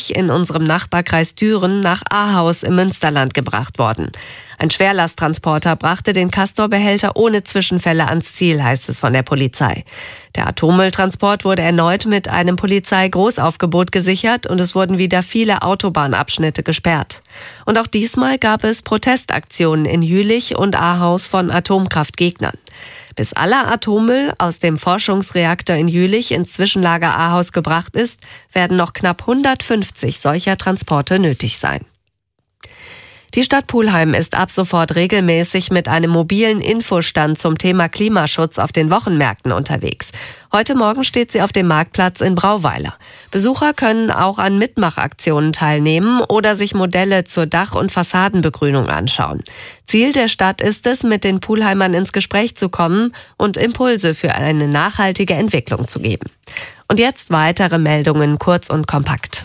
Jülich in unserem Nachbarkreis Düren nach Ahaus im Münsterland gebracht worden. Ein Schwerlasttransporter brachte den Castor-Behälter ohne Zwischenfälle ans Ziel, heißt es von der Polizei. Der Atommülltransport wurde erneut mit einem Polizeigroßaufgebot gesichert und es wurden wieder viele Autobahnabschnitte gesperrt. Und auch diesmal gab es Protestaktionen in Jülich und Ahaus von Atomkraftgegnern. Bis aller Atommüll aus dem Forschungsreaktor in Jülich ins Zwischenlager Ahaus gebracht ist, werden noch knapp 150 solcher Transporte nötig sein. Die Stadt Pulheim ist ab sofort regelmäßig mit einem mobilen Infostand zum Thema Klimaschutz auf den Wochenmärkten unterwegs. Heute Morgen steht sie auf dem Marktplatz in Brauweiler. Besucher können auch an Mitmachaktionen teilnehmen oder sich Modelle zur Dach- und Fassadenbegrünung anschauen. Ziel der Stadt ist es, mit den Pulheimern ins Gespräch zu kommen und Impulse für eine nachhaltige Entwicklung zu geben. Und jetzt weitere Meldungen kurz und kompakt.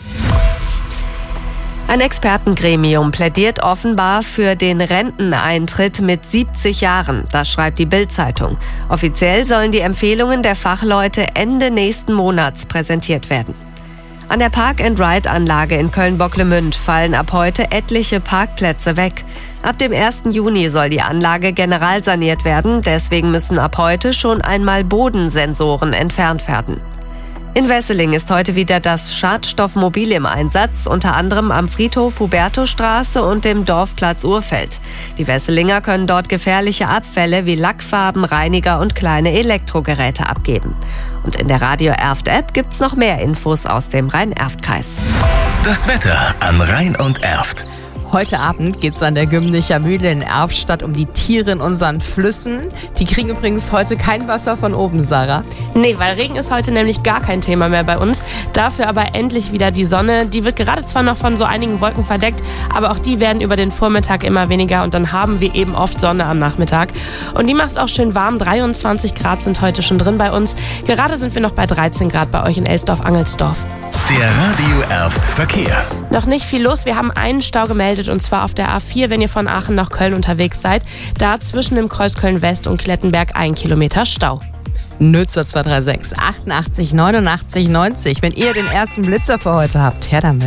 Ein Expertengremium plädiert offenbar für den Renteneintritt mit 70 Jahren. Das schreibt die Bild-Zeitung. Offiziell sollen die Empfehlungen der Fachleute Ende nächsten Monats präsentiert werden. An der Park-and-Ride-Anlage in Köln-Bocklemünd fallen ab heute etliche Parkplätze weg. Ab dem 1. Juni soll die Anlage generalsaniert werden. Deswegen müssen ab heute schon einmal Bodensensoren entfernt werden. In Wesseling ist heute wieder das Schadstoffmobil im Einsatz, unter anderem am Friedhof Hubertusstraße und dem Dorfplatz Urfeld. Die Wesselinger können dort gefährliche Abfälle wie Lackfarben, Reiniger und kleine Elektrogeräte abgeben. Und in der Radio Erft-App gibt's noch mehr Infos aus dem Rhein-Erft-Kreis. Das Wetter an Rhein und Erft. Heute Abend geht es an der Gümnicher Mühle in Erftstadt um die Tiere in unseren Flüssen. Die kriegen übrigens heute kein Wasser von oben, Sarah. Nee, weil Regen ist heute nämlich gar kein Thema mehr bei uns. Dafür aber endlich wieder die Sonne. Die wird gerade zwar noch von so einigen Wolken verdeckt, aber auch die werden über den Vormittag immer weniger und dann haben wir eben oft Sonne am Nachmittag. Und die macht es auch schön warm. 23 Grad sind heute schon drin bei uns. Gerade sind wir noch bei 13 Grad bei euch in Elsdorf-Angelsdorf. Der Radio Erft Verkehr. Noch nicht viel los. Wir haben einen Stau gemeldet und zwar auf der A4, wenn ihr von Aachen nach Köln unterwegs seid. Da zwischen dem Kreuz Köln-West und Klettenberg 1 Kilometer Stau. Nützer 236 88 89 90. Wenn ihr den ersten Blitzer für heute habt, her damit.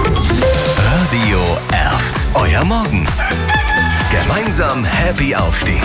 Radio Erft. Euer Morgen. Gemeinsam happy aufstehen.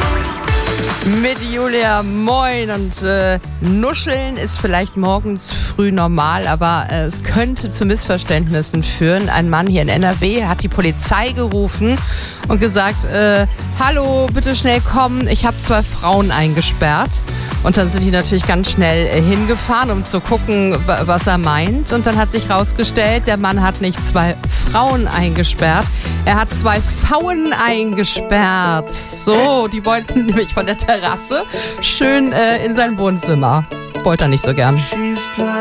Mit Julia, moin. Und Nuscheln ist vielleicht morgens früh normal, aber es könnte zu Missverständnissen führen. Ein Mann hier in NRW hat die Polizei gerufen und gesagt, hallo, bitte schnell kommen, ich habe 2 Frauen eingesperrt. Und dann sind die natürlich ganz schnell hingefahren, um zu gucken, was er meint. Und dann hat sich rausgestellt, der Mann hat nicht 2 Frauen eingesperrt, er hat 2 Pfauen eingesperrt. So, die wollten nämlich von der Terrasse schön in sein Wohnzimmer. Wollte er nicht so gern.